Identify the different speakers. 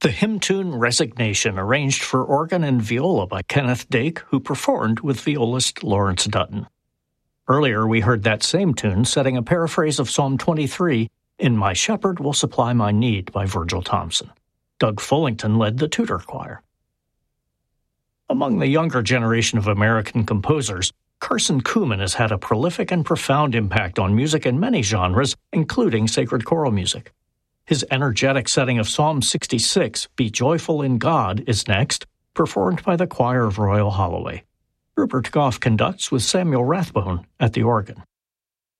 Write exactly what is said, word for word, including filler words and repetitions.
Speaker 1: The hymn tune Resignation, arranged for organ and viola by Kenneth Dake, who performed with violist Lawrence Dutton. Earlier, we heard that same tune setting a paraphrase of Psalm twenty-three, In My Shepherd Will Supply My Need by Virgil Thompson. Doug Fullington led the Tudor Choir. Among the younger generation of American composers, Carson Kuhlman has had a prolific and profound impact on music in many genres, including sacred choral music. His energetic setting of Psalm sixty-six, Be Joyful in God, is next, performed by the Choir of Royal Holloway. Rupert Goff conducts with Samuel Rathbone at the organ.